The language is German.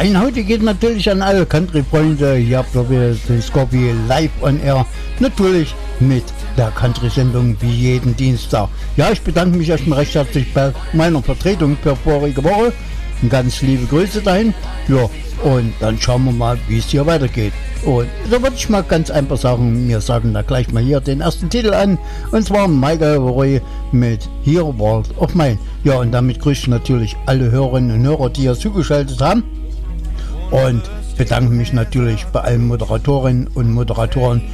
Ein heute geht natürlich an alle Country-Freunde. Hier habt ihr wieder den Scorpio live on air. Natürlich mit der Country-Sendung wie jeden Dienstag. Ja, ich bedanke mich erstmal recht herzlich bei meiner Vertretung für vorige Woche. Ganz liebe Grüße dahin. Ja, und dann schauen wir mal, wie es hier weitergeht. Und da würde ich mal ganz einfach sagen, wir sagen da gleich mal hier den ersten Titel an. Und zwar Michael Roy mit Here World of Mine. Ja, und damit grüße ich natürlich alle Hörerinnen und Hörer, die hier zugeschaltet haben. Und bedanke mich natürlich bei allen Moderatorinnen und Moderatoren,